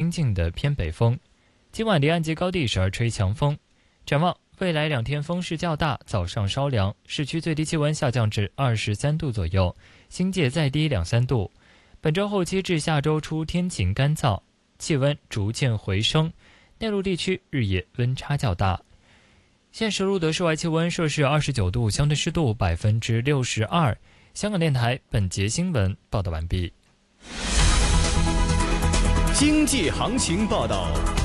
清劲的偏北风。今晚离岸及高地时而吹强风。展望未来2天风势较大，早上稍凉，市区最低气温下降至23度左右，新界再低2-3度。本周后期至下周初天晴干燥，气温逐渐回升，内陆地区日夜温差较大。现时录得室外气温摄氏29度，相对湿度62%。香港电台本节新闻报道完毕。 经济行情报道。